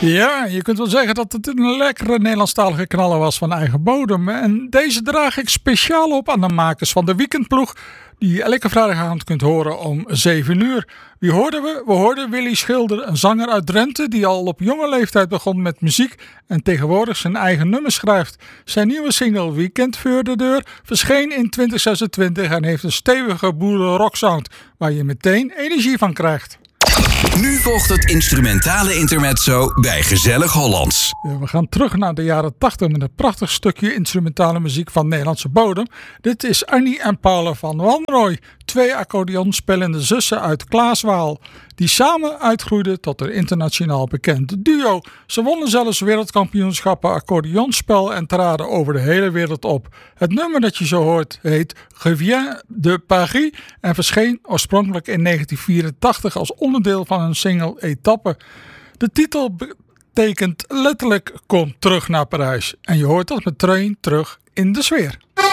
Ja, je kunt wel zeggen dat het een lekkere Nederlandstalige knaller was van eigen bodem. En deze draag ik speciaal op aan de makers van de Weekendploeg, die je elke vrijdagavond kunt horen om 7 uur. Wie hoorden we? We hoorden Willy Schilder, een zanger uit Drenthe die al op jonge leeftijd begon met muziek en tegenwoordig zijn eigen nummers schrijft. Zijn nieuwe single Weekend voor de deur verscheen in 2026 en heeft een stevige boerenrocksound waar je meteen energie van krijgt. Nu volgt het instrumentale intermezzo bij Gezellig Hollands. Ja, we gaan terug naar de jaren 80 met een prachtig stukje instrumentale muziek van Nederlandse bodem. Dit is Annie en Paula van Wanrooy, 2 accordeonspelende zussen uit Klaaswaal, die samen uitgroeiden tot een internationaal bekend duo. Ze wonnen zelfs wereldkampioenschappen accordeonspel en traden over de hele wereld op. Het nummer dat je zo hoort heet Revient de Paris en verscheen oorspronkelijk in 1984 als onderdeel van een single Etappe. De titel betekent letterlijk kom terug naar Parijs en je hoort dat meteen terug in de sfeer.